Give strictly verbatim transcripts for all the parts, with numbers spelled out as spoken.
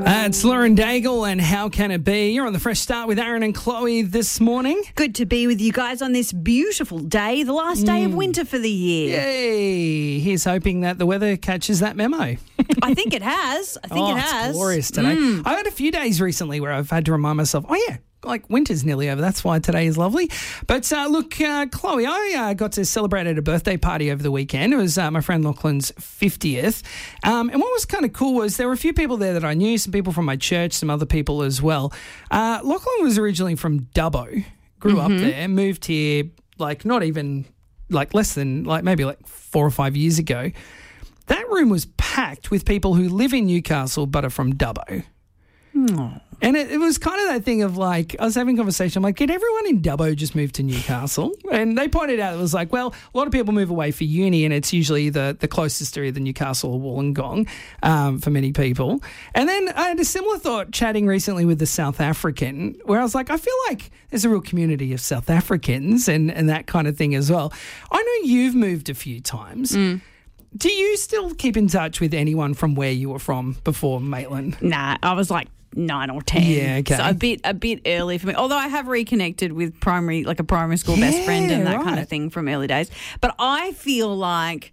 Uh, it's Lauren Daigle and How Can It Be? You're on the Fresh Start with Aaron and Chloe this morning. Good to be with you guys on this beautiful day, the last day mm. of winter for the year. Yay! Here's hoping that the weather catches that memo. I think it has. I think oh, it has. It's glorious today. Mm. I've had a few days recently where I've had to remind myself, oh yeah, like winter's nearly over. That's why today is lovely. But uh, look, uh, Chloe, I uh, got to celebrate at a birthday party over the weekend. It was uh, my friend Lachlan's fiftieth. Um, and what was kind of cool was there were a few people there that I knew, some people from my church, some other people as well. Uh, Lachlan was originally from Dubbo, grew mm-hmm. up there, moved here like not even like less than like maybe like four or five years ago. That room was packed with people who live in Newcastle but are from Dubbo. Oh. And it, it was kind of that thing of like, I was having a conversation, I'm like, did everyone in Dubbo just move to Newcastle? And they pointed out, it was like, well, a lot of people move away for uni and it's usually the, the closest area, the Newcastle or Wollongong um, for many people. And then I had a similar thought chatting recently with the South African where I was like, I feel like there's a real community of South Africans and, and that kind of thing as well. I know you've moved a few times. Mm. Do you still keep in touch with anyone from where you were from before Maitland? Nah, I was like nine or ten. Yeah, okay. So a bit a bit early for me. Although I have reconnected with primary, like a primary school yeah, best friend and that right. kind of thing from early days. But I feel like,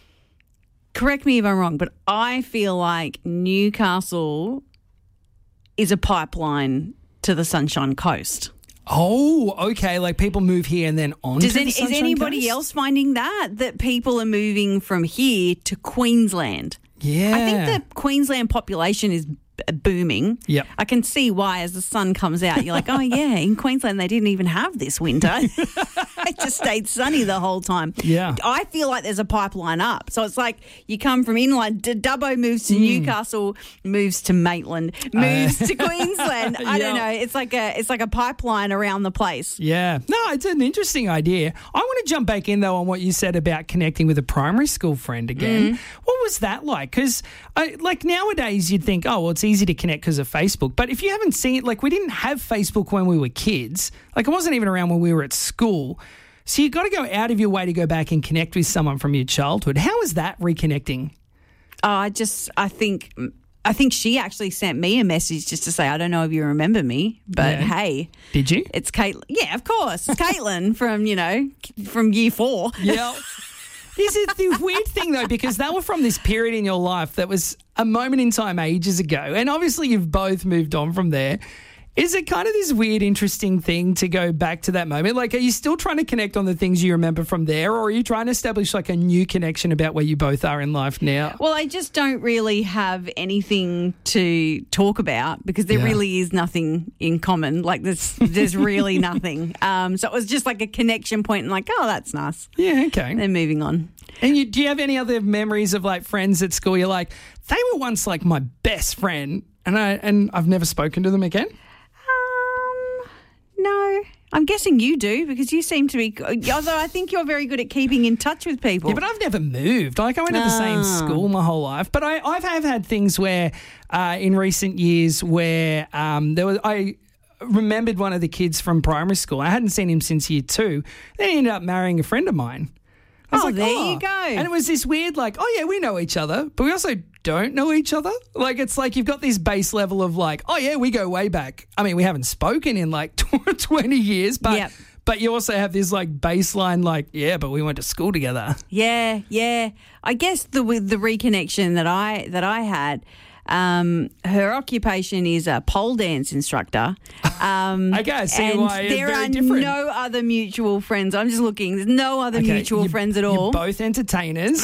correct me if I'm wrong, but I feel like Newcastle is a pipeline to the Sunshine Coast. Oh, okay. Like people move here and then on Does to any, the Sunshine Is anybody Coast? else finding that, that people are moving from here to Queensland? Yeah. I think the Queensland population is booming. Yep. I can see why as the sun comes out, you're like, oh, yeah, in Queensland they didn't even have this winter. It just stayed sunny the whole time. Yeah. I feel like there's a pipeline up. So it's like you come from inland, Dubbo moves to mm. Newcastle, moves to Maitland, moves uh, to Queensland. I yeah. don't know. It's like a it's like a pipeline around the place. Yeah. No, it's an interesting idea. I want to jump back in, though, on what you said about connecting with a primary school friend again. Mm. What was that like? Because, like, nowadays you'd think, oh, well, it's easy to connect because of Facebook. But if you haven't seen it, like, we didn't have Facebook when we were kids. Like, it wasn't even around when we were at school. So you've got to go out of your way to go back and connect with someone from your childhood. How is that reconnecting? Oh, I just, I think... I think she actually sent me a message just to say, I don't know if you remember me, but yeah. hey. Did you? It's Caitlin. Yeah, of course. It's Caitlin from, you know, from year four. Yeah. This is the weird thing, though, because they were from this period in your life that was a moment in time ages ago. And obviously you've both moved on from there. Is it kind of this weird, interesting thing to go back to that moment? Like, are you still trying to connect on the things you remember from there, or are you trying to establish like a new connection about where you both are in life now? Well, I just don't really have anything to talk about because there yeah. really is nothing in common. Like, there's there's really nothing. Um, so it was just like a connection point and like, oh, that's nice. Yeah, okay. Then moving on. And you, do you have any other memories of like friends at school? You're like, they were once like my best friend, and I and I've never spoken to them again. No, I'm guessing you do because you seem to be, although I think you're very good at keeping in touch with people. Yeah, but I've never moved. Like, I went to the same school my whole life. But I, I've have had things where uh, in recent years where um, there was, I remembered one of the kids from primary school. I hadn't seen him since year two. Then he ended up marrying a friend of mine. I was oh, like, there oh. you go. And it was this weird, like, oh, yeah, we know each other, but we also don't know each other. Like, it's like you've got this base level of like, oh, yeah, we go way back. I mean, we haven't spoken in like twenty years, but yep. but you also have this like baseline, like, yeah, but we went to school together. Yeah, yeah. I guess the with the reconnection that I that I had. Um, her occupation is a pole dance instructor. Um, I guess see and why it's there very are different. no other mutual friends. I'm just looking. There's no other okay, mutual you're, friends at all. You're both entertainers.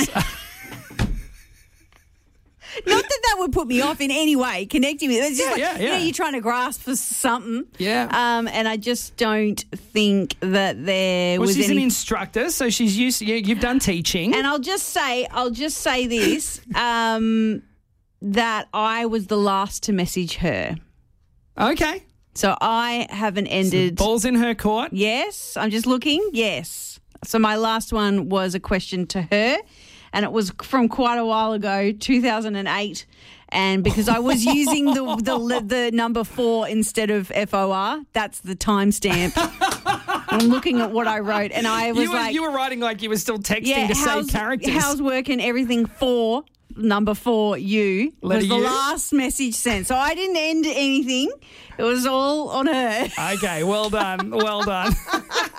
Not that that would put me off in any way, connecting with it. It's just yeah, like, yeah, yeah. you know, you're trying to grasp for something. Yeah. Um, and I just don't think that there well, was she's any... an instructor, so she's used to, you, you've done teaching. And I'll just say, I'll just say this, um, that I was the last to message her. Okay. So I haven't ended... So ball's in her court. Yes. I'm just looking. Yes. So my last one was a question to her. And it was from quite a while ago, two thousand eight, and because I was using the the, the number four instead of F O R, that's the timestamp. I'm looking at what I wrote, and I was you were, like... You were writing like you were still texting yeah, to say characters. How's work and everything for number for you Letter was the U? last message sent. So I didn't end anything. It was all on her. Okay, well done. Well done.